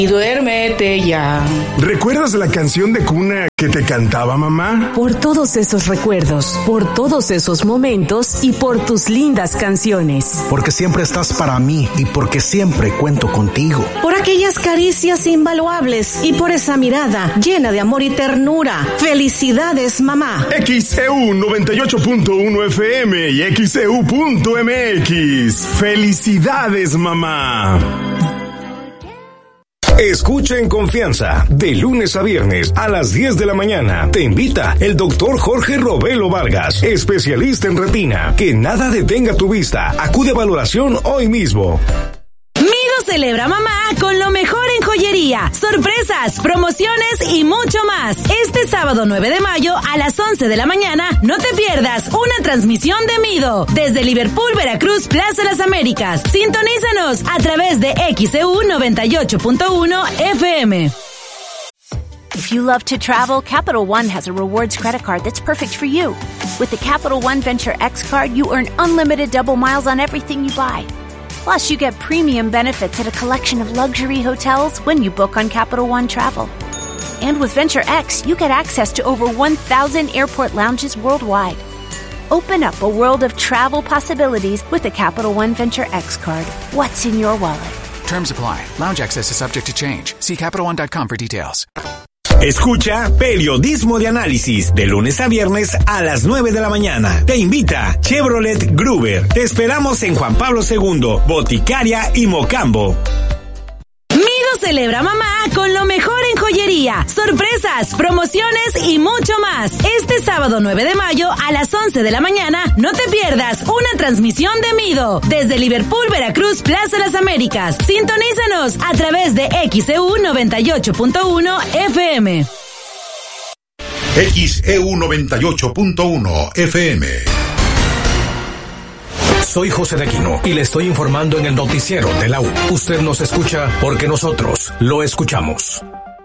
y duérmete ya. ¿Recuerdas la canción de cuna que te cantaba mamá? Por todos esos recuerdos, por todos esos momentos y por tus lindas canciones. Porque siempre estás para mí y porque siempre cuento contigo. Por aquellas caricias invaluables y por esa mirada llena de amor y ternura. Felicidades, mamá. XEU 98.1 FM y XEU.mx. Felicidades, mamá. Escucha en confianza, de lunes a viernes a las 10 de la mañana. Te invita el doctor Jorge Robelo Vargas, especialista en retina. Que nada detenga tu vista. Acude a valoración hoy mismo. Celebra mamá con lo mejor en joyería, sorpresas, promociones y mucho más. Este sábado 9 de mayo a las 11 de la mañana no te pierdas una transmisión de Mido desde Liverpool, Veracruz, Plaza Las Américas. Sintonízanos a través de XEU 98.1 FM. If you love to travel, Capital One has a rewards credit card that's perfect for you. With the Capital One Venture X card, you earn unlimited double miles on everything you buy. Plus, you get premium benefits at a collection of luxury hotels when you book on Capital One Travel. And with Venture X, you get access to over 1,000 airport lounges worldwide. Open up a world of travel possibilities with the Capital One Venture X card. What's in your wallet? Terms apply. Lounge access is subject to change. See CapitalOne.com for details. Escucha Periodismo de Análisis de lunes a viernes a las 9 de la mañana. Te invita Chevrolet Gruber. Te esperamos en Juan Pablo II, Boticaria y Mocambo. Mido celebra mamá con lo mejor en joyería, sorpresas, promociones y mucho más. Este sábado 9 de mayo a las 11 de la mañana no te pierdas una transmisión de Mido desde Liverpool, Veracruz, Plaza Las Américas. Sintonízanos a través de XEU 98.1 FM. XEU 98.1 FM. Soy José de Aquino y le estoy informando en el noticiero de la U. Usted nos escucha porque nosotros lo escuchamos.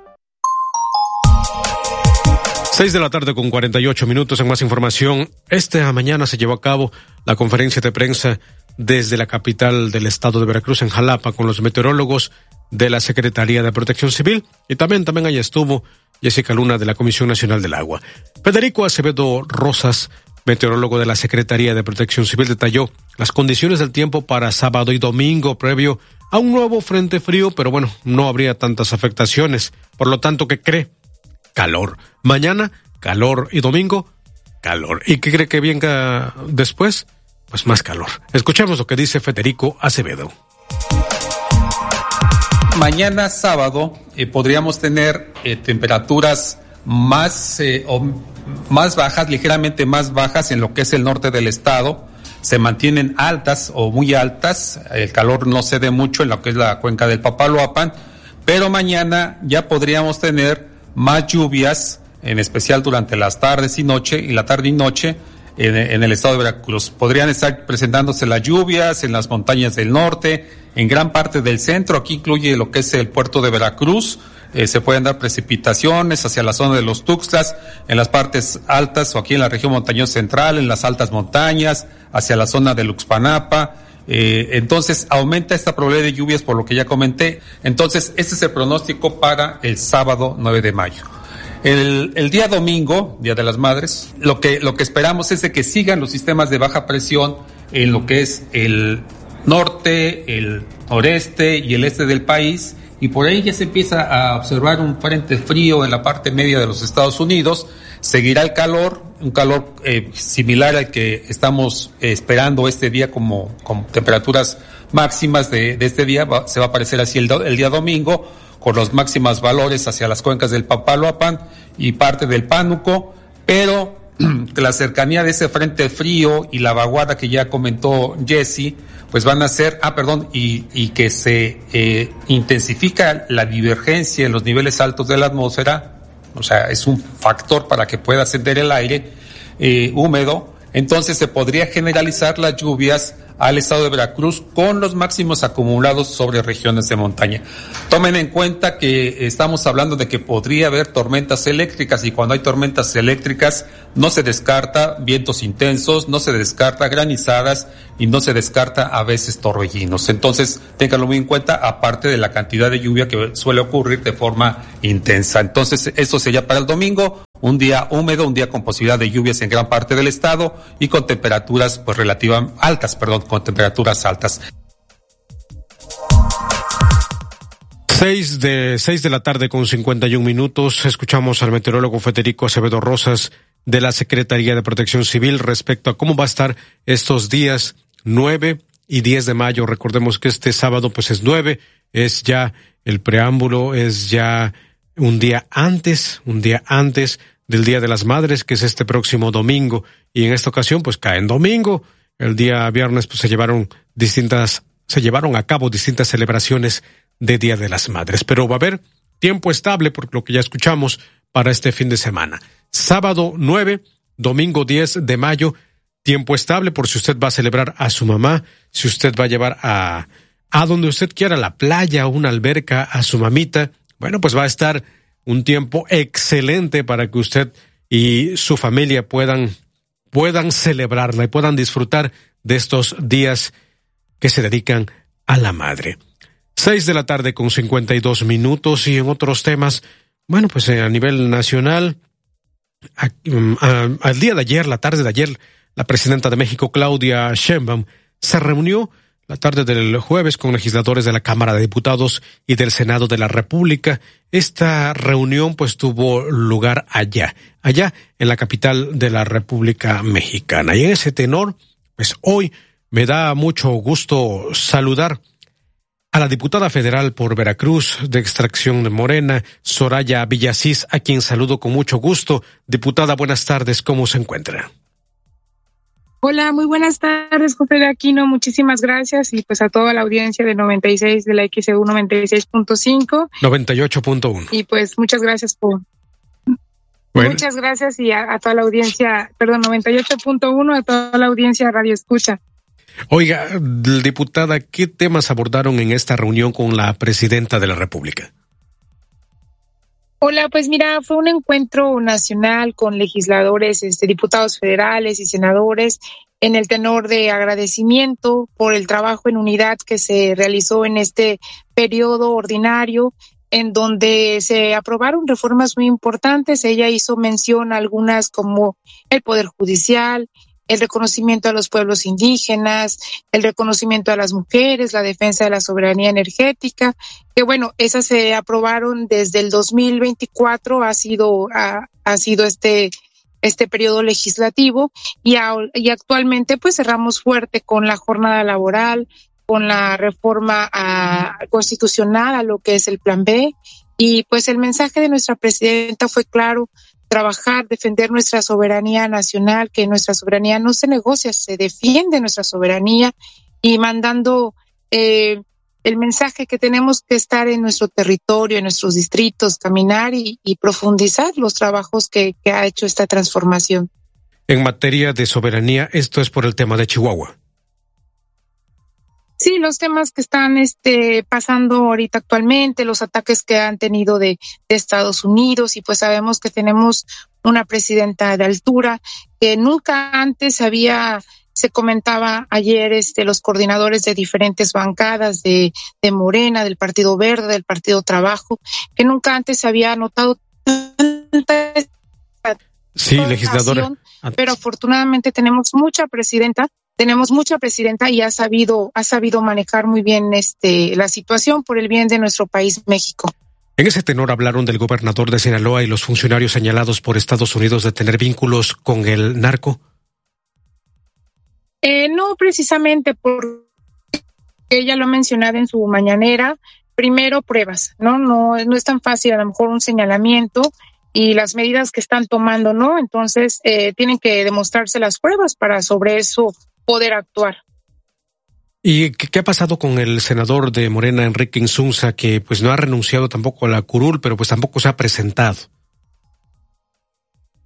6 de la tarde con 48 minutos. En más información, esta mañana se llevó a cabo la conferencia de prensa desde la capital del estado de Veracruz, en Jalapa, con los meteorólogos de la Secretaría de Protección Civil, y también ahí estuvo Jessica Luna de la Comisión Nacional del Agua. Federico Acevedo Rosas, meteorólogo de la Secretaría de Protección Civil, detalló las condiciones del tiempo para sábado y domingo previo a un nuevo frente frío, pero bueno, no habría tantas afectaciones. Por lo tanto, ¿qué cree? Calor. Mañana, calor, y domingo, calor. ¿Y qué cree que venga después? Pues más calor. Escuchemos lo que dice Federico Acevedo. Mañana sábado podríamos tener temperaturas más bajas, ligeramente más bajas en lo que es el norte del estado. Se mantienen altas o muy altas. El calor no cede mucho en lo que es la cuenca del Papaloapan, pero mañana ya podríamos tener más lluvias, en especial durante las tardes y noche, y la tarde y noche en el estado de Veracruz. Podrían estar presentándose las lluvias en las montañas del norte, en gran parte del centro. Aquí incluye lo que es el puerto de Veracruz. Se pueden dar precipitaciones hacia la zona de los Tuxtlas, en las partes altas o aquí en la región montañosa central, en las altas montañas, hacia la zona de Luxpanapa. Entonces aumenta esta probabilidad de lluvias por lo que ya comenté. Entonces este es el pronóstico para el sábado 9 de mayo. El día domingo, Día de las Madres, lo que esperamos es de que sigan los sistemas de baja presión en lo que es el norte, el noreste y el este del país, y por ahí ya se empieza a observar un frente frío en la parte media de los Estados Unidos. Seguirá el calor, un calor similar al que estamos esperando este día como temperaturas máximas de este día. Se va a aparecer así el día domingo, con los máximas valores hacia las cuencas del Papaloapan y parte del Pánuco, pero la cercanía de ese frente frío y la vaguada que ya comentó Jesse, pues van a ser, y que se intensifica la divergencia en los niveles altos de la atmósfera, o sea, es un factor para que pueda ascender el aire húmedo. Entonces se podría generalizar las lluvias al estado de Veracruz con los máximos acumulados sobre regiones de montaña. Tomen en cuenta que estamos hablando de que podría haber tormentas eléctricas, y cuando hay tormentas eléctricas no se descarta vientos intensos, no se descarta granizadas y no se descarta a veces torbellinos. Entonces, ténganlo muy en cuenta, aparte de la cantidad de lluvia que suele ocurrir de forma intensa. Entonces, esto sería para el domingo, un día húmedo, un día con posibilidad de lluvias en gran parte del estado y con temperaturas pues con temperaturas altas. 6 de la tarde con 51 minutos. Escuchamos al meteorólogo Federico Acevedo Rosas de la Secretaría de Protección Civil respecto a cómo va a estar estos días 9 y 10 de mayo. Recordemos que este sábado pues es 9, es ya el preámbulo, es ya un día antes del Día de las Madres, que es este próximo domingo, y en esta ocasión pues cae en domingo. El día viernes pues se llevaron a cabo distintas celebraciones de Día de las Madres, pero va a haber tiempo estable, por lo que ya escuchamos, para este fin de semana. Sábado 9, domingo 10 de mayo, tiempo estable por si usted va a celebrar a su mamá, si usted va a llevar a donde usted quiera, a la playa, una alberca, a su mamita. Bueno, pues va a estar un tiempo excelente para que usted y su familia puedan celebrarla y puedan disfrutar de estos días que se dedican a la madre. 6 de la tarde con 52 minutos, y en otros temas, bueno, pues a nivel nacional, al día de ayer, la tarde de ayer, la presidenta de México, Claudia Sheinbaum, se reunió la tarde del jueves con legisladores de la Cámara de Diputados y del Senado de la República. Esta reunión pues tuvo lugar allá en la capital de la República Mexicana. Y en ese tenor, pues hoy me da mucho gusto saludar a la diputada federal por Veracruz de extracción de Morena, Soraya Villasís, a quien saludo con mucho gusto. Diputada, buenas tardes, ¿cómo se encuentra? Hola, muy buenas tardes, José de Aquino, muchísimas gracias, y pues a toda la audiencia de 96, de la XEU 96.5. 98.1. Y pues muchas gracias muchas gracias, y a toda la audiencia, 98.1, a toda la audiencia Radio Escucha. Oiga, diputada, ¿qué temas abordaron en esta reunión con la presidenta de la República? Hola, pues mira, fue un encuentro nacional con legisladores, diputados federales y senadores, en el tenor de agradecimiento por el trabajo en unidad que se realizó en este periodo ordinario, en donde se aprobaron reformas muy importantes. Ella hizo mención a algunas como el Poder Judicial, el reconocimiento a los pueblos indígenas, el reconocimiento a las mujeres, la defensa de la soberanía energética, que bueno, esas se aprobaron desde el 2024, ha sido este periodo legislativo, y actualmente pues cerramos fuerte con la jornada laboral, con la reforma constitucional a lo que es el Plan B, y pues el mensaje de nuestra presidenta fue claro: trabajar, defender nuestra soberanía nacional, que nuestra soberanía no se negocia, se defiende nuestra soberanía, y mandando el mensaje que tenemos que estar en nuestro territorio, en nuestros distritos, caminar y profundizar los trabajos que ha hecho esta transformación. En materia de soberanía, esto es por el tema de Chihuahua. Sí, los temas que están pasando ahorita actualmente, los ataques que han tenido de Estados Unidos, y pues sabemos que tenemos una presidenta de altura que nunca antes se comentaba ayer, los coordinadores de diferentes bancadas de Morena, del Partido Verde, del Partido Trabajo, que nunca antes se había notado tanta. Sí, legisladora. Pero afortunadamente tenemos mucha presidenta y ha sabido manejar muy bien la situación por el bien de nuestro país, México. En ese tenor hablaron del gobernador de Sinaloa y los funcionarios señalados por Estados Unidos de tener vínculos con el narco. No precisamente, porque ella lo ha mencionado en su mañanera. Primero, pruebas, no es tan fácil a lo mejor un señalamiento y las medidas que están tomando, ¿no? Entonces tienen que demostrarse las pruebas para sobre eso poder actuar. ¿Y qué ha pasado con el senador de Morena, Enrique Insunza, que pues no ha renunciado tampoco a la curul, pero pues tampoco se ha presentado?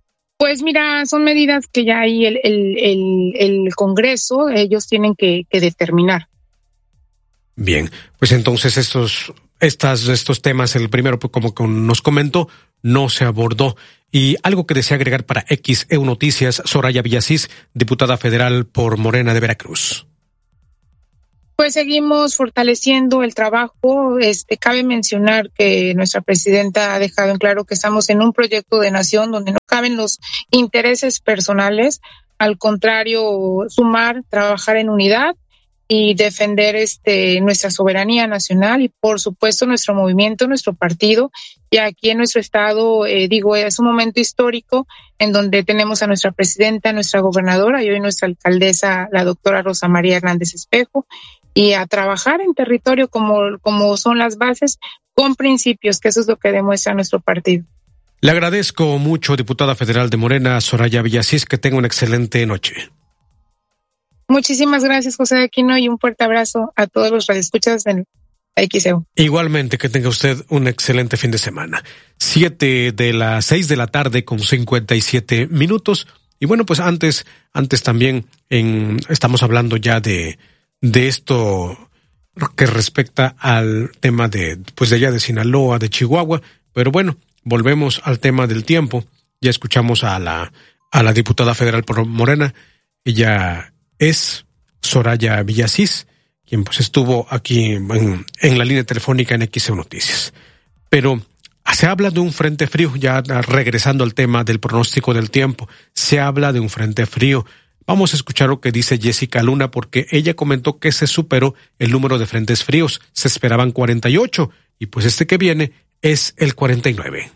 Pues mira, son medidas que ya ahí el Congreso, ellos tienen que determinar. Bien, pues entonces estos temas, el primero, pues como nos comentó, no se abordó. Y algo que desea agregar para XEU Noticias, Soraya Villasís, diputada federal por Morena de Veracruz. Pues seguimos fortaleciendo el trabajo. Cabe mencionar que nuestra presidenta ha dejado en claro que estamos en un proyecto de nación donde no caben los intereses personales. Al contrario, sumar, trabajar en unidad y defender nuestra soberanía nacional y por supuesto nuestro movimiento, nuestro partido. Y aquí en nuestro estado, es un momento histórico en donde tenemos a nuestra presidenta, nuestra gobernadora y hoy nuestra alcaldesa, la doctora Rosa María Hernández Espejo, y a trabajar en territorio como son las bases, con principios, que eso es lo que demuestra nuestro partido. Le agradezco mucho, diputada federal de Morena, Soraya Villasís, que tenga una excelente noche. Muchísimas gracias, José Aquino, y un fuerte abrazo a todos los radioescuchas de XEU. Igualmente, que tenga usted un excelente fin de semana. 6 de la tarde con 57 minutos. Y bueno, pues antes también estamos hablando ya de esto que respecta al tema de allá de Sinaloa, de Chihuahua. Pero bueno, volvemos al tema del tiempo. Ya escuchamos a la diputada federal por Morena. Ella es Soraya Villasís, quien pues estuvo aquí en la línea telefónica en XEU Noticias. Pero se habla de un frente frío, ya regresando al tema del pronóstico del tiempo, se habla de un frente frío. Vamos a escuchar lo que dice Jessica Luna, porque ella comentó que se superó el número de frentes fríos, se esperaban 48, y pues que viene es el 49.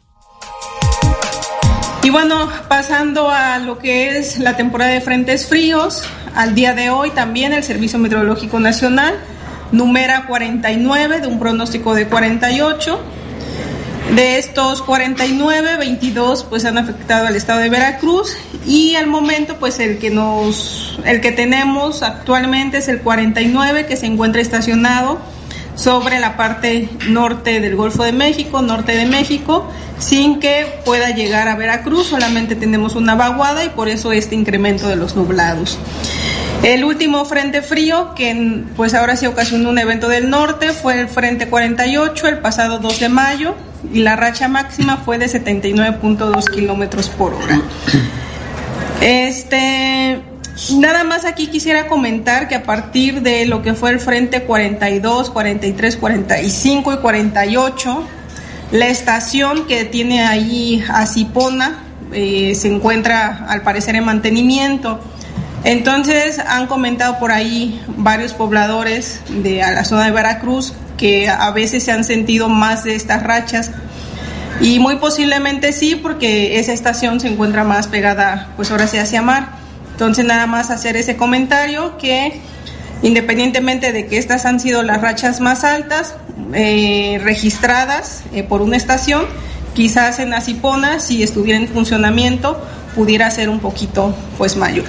Y bueno, pasando a lo que es la temporada de frentes fríos, al día de hoy también el Servicio Meteorológico Nacional numera 49 de un pronóstico de 48. De estos 49, 22 pues han afectado al estado de Veracruz y al momento pues el que tenemos actualmente es el 49, que se encuentra estacionado sobre la parte norte del Golfo de México, norte de México, sin que pueda llegar a Veracruz. Solamente tenemos una vaguada y por eso este incremento de los nublados. El último frente frío que pues ahora sí ocasionó un evento del norte fue el frente 48 el pasado 2 de mayo y la racha máxima fue de 79.2 kilómetros por hora. Nada más aquí quisiera comentar que a partir de lo que fue el frente 42, 43, 45 y 48, la estación que tiene ahí a Cipona se encuentra al parecer en mantenimiento. Entonces han comentado por ahí varios pobladores de a la zona de Veracruz que a veces se han sentido más de estas rachas y muy posiblemente sí, porque esa estación se encuentra más pegada pues ahora sí hacia mar. Entonces nada más hacer ese comentario que independientemente de que estas han sido las rachas más altas registradas por una estación, quizás en Acipona, si estuviera en funcionamiento, pudiera ser un poquito pues mayor.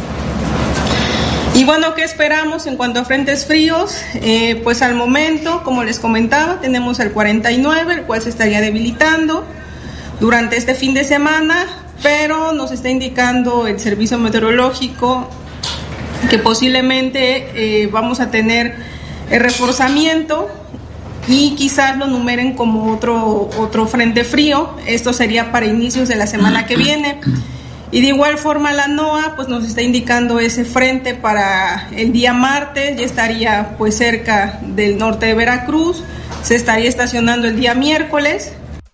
Y bueno, ¿qué esperamos en cuanto a frentes fríos? Pues al momento, como les comentaba, tenemos el 49, el cual se estaría debilitando durante este fin de semana, pero nos está indicando el servicio meteorológico que posiblemente vamos a tener el reforzamiento y quizás lo numeren como otro frente frío. Esto sería para inicios de la semana que viene. Y de igual forma la NOAA pues nos está indicando ese frente para el día martes, ya estaría pues cerca del norte de Veracruz, se estaría estacionando el día miércoles.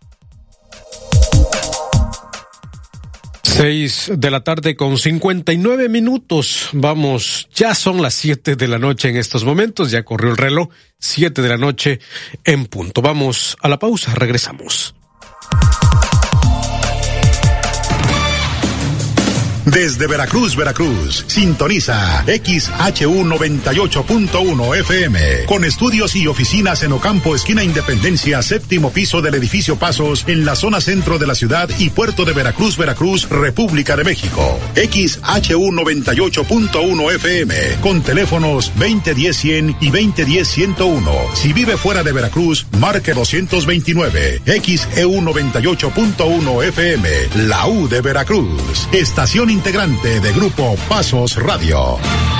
6 de la tarde con 59 minutos. Vamos, ya son las 7 de la noche en estos momentos, ya corrió el reloj, 7 de la noche en punto. Vamos a la pausa, regresamos. Desde Veracruz, Veracruz, sintoniza XHU 98.1 FM, con estudios y oficinas en Ocampo, esquina Independencia, séptimo piso del edificio Pasos, en la zona centro de la ciudad y puerto de Veracruz, Veracruz, República de México. XHU 98.1 FM, con teléfonos 2010-100 y 2010-101. Si vive fuera de Veracruz, marque 229. XEU 98.1 FM, la U de Veracruz, estación integrante de Grupo Pasos Radio.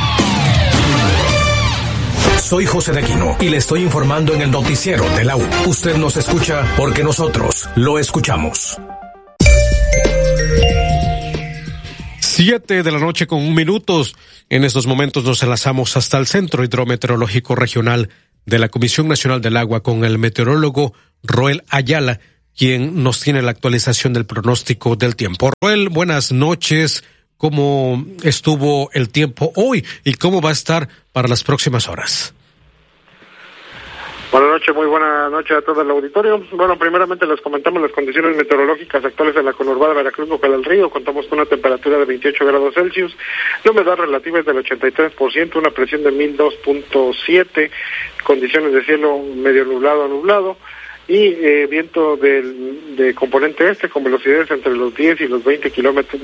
Soy José de Aquino y le estoy informando en el noticiero de la U. Usted nos escucha porque nosotros lo escuchamos. 7 de la noche con 1 minuto. En estos momentos nos enlazamos hasta el Centro Hidrometeorológico Regional de la Comisión Nacional del Agua con el meteorólogo Roel Ayala, quien nos tiene la actualización del pronóstico del tiempo. Roel, buenas noches. ¿Cómo estuvo el tiempo hoy y cómo va a estar para las próximas horas? Buenas noches, muy buena noche a todo el auditorio. Bueno, primeramente les comentamos las condiciones meteorológicas actuales de la conurbada Veracruz, Boca del Río. Contamos con una temperatura de 28 grados Celsius, la humedad relativa es del 83%, una presión de 1002.7, condiciones de cielo medio nublado a nublado, y viento de componente este con velocidades entre los 10 y los 20 kilómetros,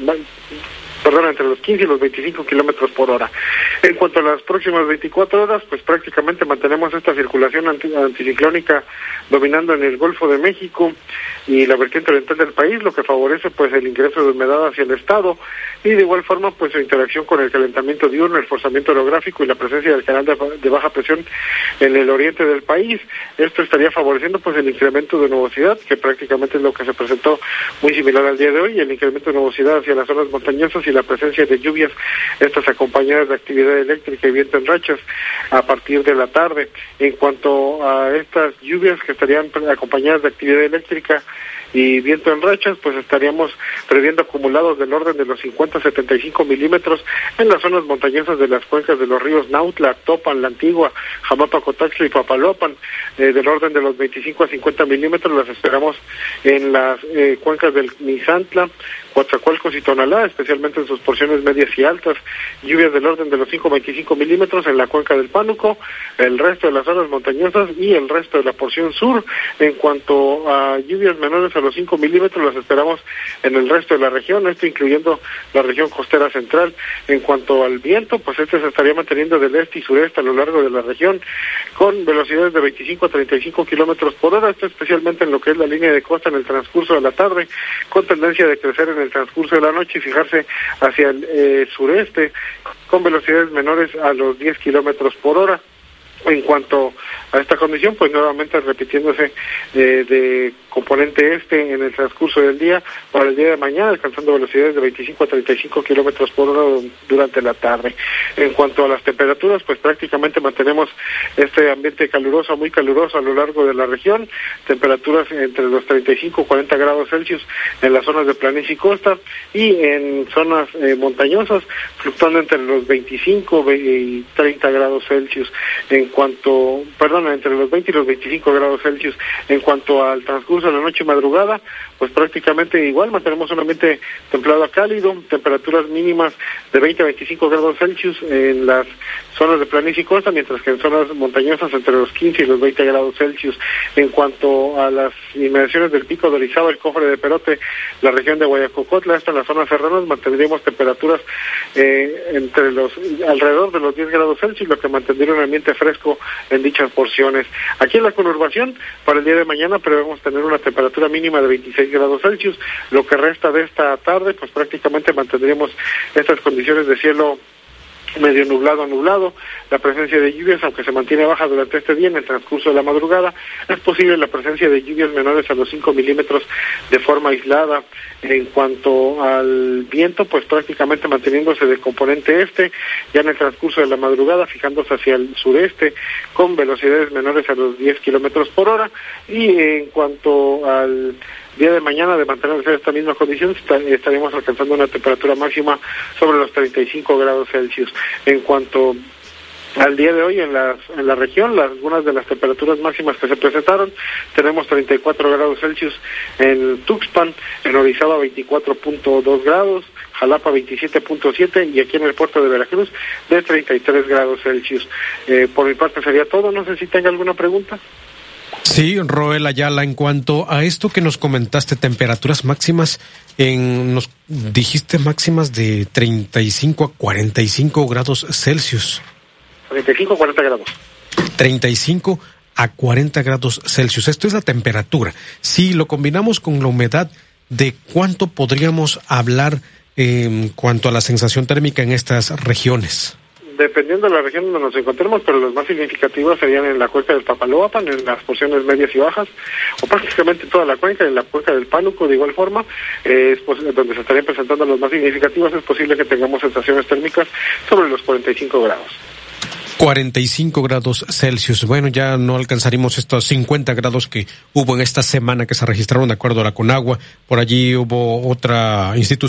entre los 15 y los 25 kilómetros por hora. En cuanto a las próximas 24 horas, pues prácticamente mantenemos esta circulación anticiclónica dominando en el Golfo de México y la vertiente oriental del país, lo que favorece pues el ingreso de humedad hacia el estado y de igual forma pues su interacción con el calentamiento diurno, el forzamiento orográfico y la presencia del canal de baja presión en el oriente del país. Esto estaría favoreciendo pues el incremento de nubosidad, que prácticamente es lo que se presentó muy similar al día de hoy, el incremento de nubosidad hacia las zonas montañosas y la presencia de lluvias, estas acompañadas de actividad eléctrica y viento en rachas a partir de la tarde. En cuanto a estas lluvias que estarían acompañadas de actividad eléctrica y viento en rachas, pues estaríamos previendo acumulados del orden de los 50 a 75 milímetros en las zonas montañosas de las cuencas de los ríos Nautla, Topan, La Antigua, Jamapa, Cotaxtla y Papaloapan, del orden de los 25 a 50 milímetros las esperamos en las cuencas del Misantla, Coatzacoalcos y Tonalá, especialmente en sus porciones medias y altas, lluvias del orden de los 5 a 25 milímetros en la cuenca del Pánuco, el resto de las zonas montañosas y el resto de la porción sur. En cuanto a lluvias menores a los 5 milímetros, las esperamos en el resto de la región, esto incluyendo la región costera central. En cuanto al viento, pues este se estaría manteniendo del este y sureste a lo largo de la región, con velocidades de 25 a 35 kilómetros por hora, esto especialmente en lo que es la línea de costa en el transcurso de la tarde, con tendencia de crecer en el transcurso de la noche y fijarse hacia el sureste con velocidades menores a los 10 kilómetros por hora. En cuanto a esta condición, pues nuevamente repitiéndose de componente este en el transcurso del día para el día de mañana, alcanzando velocidades de 25 a 35 kilómetros por hora durante la tarde. En cuanto a las temperaturas, pues prácticamente mantenemos este ambiente caluroso, muy caluroso a lo largo de la región, temperaturas entre los 35 y 40 grados Celsius en las zonas de planicie y costa, y en zonas montañosas, fluctuando entre los 25 y 30 grados Celsius. Entre los 20 y los 25 grados Celsius. En cuanto al transcurso de la noche y madrugada, pues prácticamente igual, mantenemos un ambiente templado a cálido, temperaturas mínimas de 20 a 25 grados Celsius en las zonas de planicie y costa, mientras que en zonas montañosas entre los 15 y los 20 grados Celsius. En cuanto a las inmediaciones del Pico de Orizaba, el Cofre de Perote, la región de Guayacocotla, hasta las zonas serranas, mantendríamos temperaturas alrededor de los 10 grados Celsius, lo que mantendría un ambiente fresco en dichas porciones. Aquí en la conurbación, para el día de mañana prevemos tener una temperatura mínima de 26 grados Celsius. Lo que resta de esta tarde, pues prácticamente mantendríamos estas condiciones de cielo medio nublado a nublado, la presencia de lluvias, aunque se mantiene baja durante este día en el transcurso de la madrugada, es posible la presencia de lluvias menores a los 5 milímetros de forma aislada. En cuanto al viento, pues prácticamente manteniéndose de componente este, ya en el transcurso de la madrugada, fijándose hacia el sureste, con velocidades menores a los 10 kilómetros por hora, y en cuanto al día de mañana, de mantenerse esta misma condición, estaríamos alcanzando una temperatura máxima sobre los 35 grados Celsius. En cuanto Al día de hoy en la región, algunas de las temperaturas máximas que se presentaron, tenemos 34 grados Celsius en Tuxpan, en Orizaba 24.2 grados, Jalapa 27.7 y aquí en el puerto de Veracruz de 33 grados Celsius. Por mi parte sería todo, no sé si tenga alguna pregunta. Sí, Roel Ayala, en cuanto a esto que nos comentaste, temperaturas máximas, nos dijiste máximas de 35 a 45 grados Celsius. 35 a 40 grados. 35 a 40 grados Celsius. Esto es la temperatura. Si lo combinamos con la humedad, ¿de cuánto podríamos hablar en cuanto a la sensación térmica en estas regiones? Dependiendo de la región donde nos encontremos, pero las más significativas serían en la cuenca del Papaloapan, en las porciones medias y bajas, o prácticamente toda la cuenca, en la cuenca del Pánuco de igual forma, donde se estarían presentando las más significativas, es posible que tengamos sensaciones térmicas sobre los 45 grados. 45 grados Celsius. Bueno, ya no alcanzaremos estos 50 grados que hubo en esta semana que se registraron de acuerdo a la Conagua. Por allí hubo otra institución